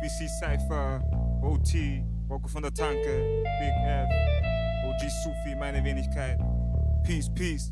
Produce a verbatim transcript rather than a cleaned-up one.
B C Cypher, O T, Rocco von der Tanke, Big F, O G Sufi, meine Wenigkeit. Peace, peace.